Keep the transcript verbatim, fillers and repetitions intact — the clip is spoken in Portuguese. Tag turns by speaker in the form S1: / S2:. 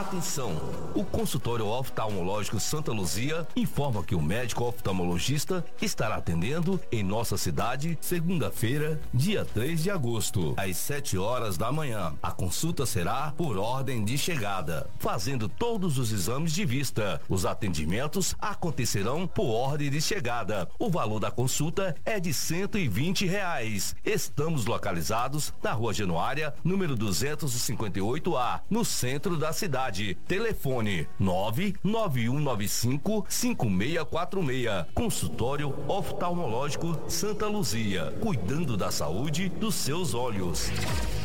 S1: Atenção! O consultório oftalmológico Santa Luzia informa que o médico oftalmologista estará atendendo em nossa cidade segunda-feira, dia três de agosto, às sete horas da manhã. A consulta será por ordem de chegada, fazendo todos os exames de vista. Os atendimentos acontecerão por ordem de chegada. O valor da consulta é de cento e vinte reais. Estamos localizados na Rua Januária, número duzentos e cinquenta e oito A, no centro da cidade. Telefone nove nove um nove cinco cinco seis quatro seis. Consultório oftalmológico Santa Luzia, cuidando da saúde dos seus olhos.